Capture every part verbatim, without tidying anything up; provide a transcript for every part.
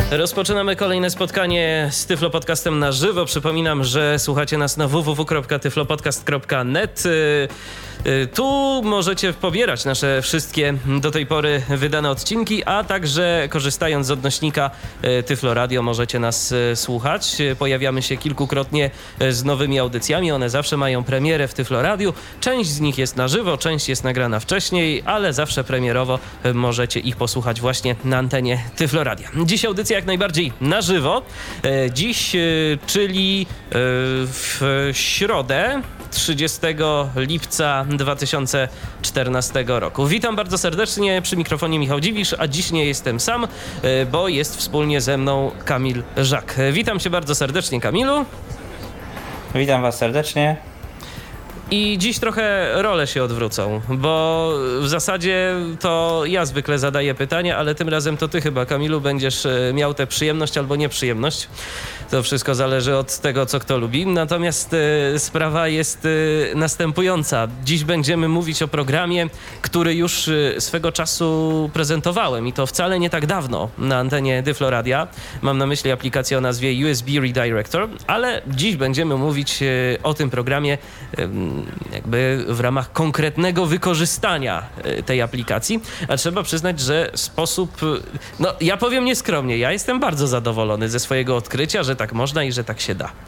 Rozpoczynamy kolejne spotkanie z Tyflo Podcastem na żywo. Przypominam, że słuchacie nas na w w w kropka tyflopodcast kropka net. Tu możecie pobierać nasze wszystkie do tej pory wydane odcinki, a także korzystając z odnośnika Tyflo Radio możecie nas słuchać. Pojawiamy się kilkukrotnie z nowymi audycjami. One zawsze mają premierę w Tyflo Radiu. Część z nich jest na żywo, część jest nagrana wcześniej, ale zawsze premierowo możecie ich posłuchać właśnie na antenie Tyflo Radia. Dziś audycja jak najbardziej na żywo. Dziś, czyli w środę, trzydziestego lipca dwa tysiące czternastego roku. Witam bardzo serdecznie, przy mikrofonie Michał Dziwisz, a dziś nie jestem sam, bo jest wspólnie ze mną Kamil Żak. Witam cię bardzo serdecznie, Kamilu. Witam was serdecznie. I dziś trochę role się odwrócą, bo w zasadzie to ja zwykle zadaję pytania, ale tym razem to ty chyba, Kamilu, będziesz miał tę przyjemność albo nieprzyjemność. To wszystko zależy od tego, co kto lubi. Natomiast y, sprawa jest y, następująca. Dziś będziemy mówić o programie, który już y, swego czasu prezentowałem i to wcale nie tak dawno na antenie Tyflo Radia. Mam na myśli aplikację o nazwie U S B Redirector, ale dziś będziemy mówić y, o tym programie y, jakby w ramach konkretnego wykorzystania y, tej aplikacji. A trzeba przyznać, że sposób, y, no ja powiem nieskromnie, ja jestem bardzo zadowolony ze swojego odkrycia, że tak można i że tak się da.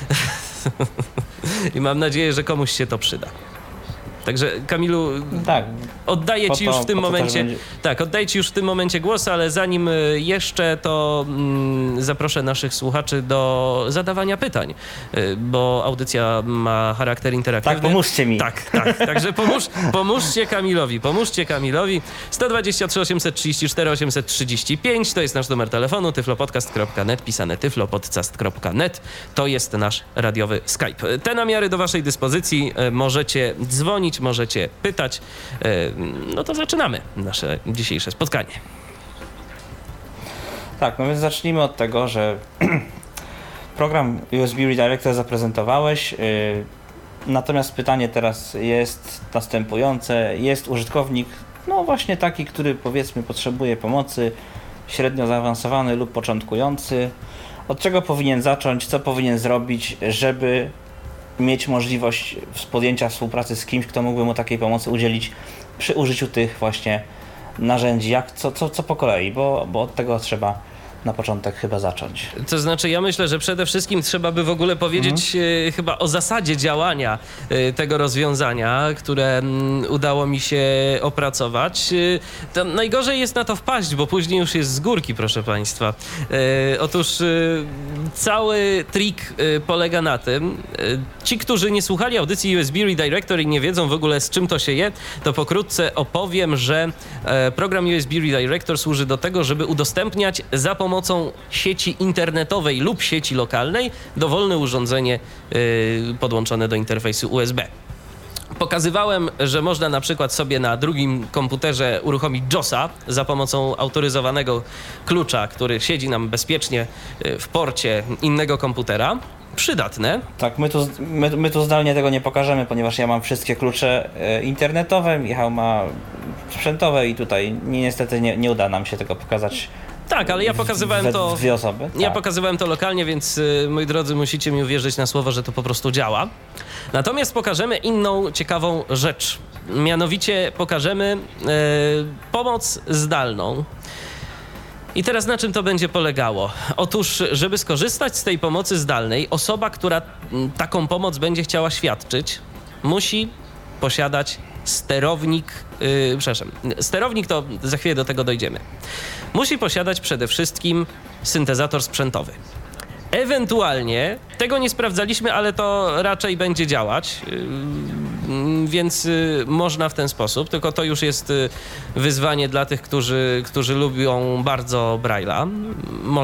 I mam nadzieję, że komuś się to przyda. Także, Kamilu, tak, oddaję ci to, już w tym momencie będzie... tak, oddaję ci już w tym momencie głos, ale zanim jeszcze, to mm, zaproszę naszych słuchaczy do zadawania pytań, bo audycja ma charakter interaktywny. Tak, pomóżcie mi. Tak, tak. Także pomóż, pomóżcie Kamilowi, pomóżcie Kamilowi. sto dwadzieścia trzy osiemset trzydzieści cztery osiemset trzydzieści pięć to jest nasz numer telefonu, tyflopodcast kropka net, pisane tyflopodcast kropka net. To jest nasz radiowy Skype. Te namiary do waszej dyspozycji, możecie dzwonić, możecie pytać. No to zaczynamy nasze dzisiejsze spotkanie. Tak, no więc zacznijmy od tego, że program U S B Redirector zaprezentowałeś, yy, natomiast pytanie teraz jest następujące. Jest użytkownik, no właśnie taki, który powiedzmy potrzebuje pomocy, średnio zaawansowany lub początkujący. Od czego powinien zacząć, co powinien zrobić, żeby mieć możliwość podjęcia współpracy z kimś, kto mógłby mu takiej pomocy udzielić przy użyciu tych właśnie narzędzi, jak, co, co, co po kolei, bo, bo od tego trzeba na początek chyba zacząć. To znaczy, ja myślę, że przede wszystkim trzeba by w ogóle powiedzieć mhm. chyba o zasadzie działania tego rozwiązania, które udało mi się opracować. To najgorzej jest na to wpaść, bo później już jest z górki, proszę Państwa. Otóż cały trik polega na tym, ci, którzy nie słuchali audycji U S B Redirector i nie wiedzą w ogóle, z czym to się je, to pokrótce opowiem, że program U S B Redirector służy do tego, żeby udostępniać za pomocą pomocą sieci internetowej lub sieci lokalnej dowolne urządzenie yy, podłączone do interfejsu U S B. Pokazywałem, że można na przykład sobie na drugim komputerze uruchomić JOSa za pomocą autoryzowanego klucza, który siedzi nam bezpiecznie w porcie innego komputera. Przydatne. Tak, my tu, my, my tu zdalnie tego nie pokażemy, ponieważ ja mam wszystkie klucze internetowe, Michał ma sprzętowe i tutaj niestety nie, nie uda nam się tego pokazać. Tak, ale ja pokazywałem to. Dwie osoby. Ja tak. pokazywałem to lokalnie, więc y, moi drodzy, musicie mi uwierzyć na słowo, że to po prostu działa. Natomiast pokażemy inną ciekawą rzecz. Mianowicie pokażemy y, pomoc zdalną. I teraz na czym to będzie polegało? Otóż, żeby skorzystać z tej pomocy zdalnej, osoba, która taką pomoc będzie chciała świadczyć, musi posiadać sterownik, yy, przepraszam, sterownik to za chwilę do tego dojdziemy. Musi posiadać przede wszystkim syntezator sprzętowy. Ewentualnie, tego nie sprawdzaliśmy, ale to raczej będzie działać, yy, więc yy, można w ten sposób, tylko to już jest yy, wyzwanie dla tych, którzy, którzy lubią bardzo Braille'a.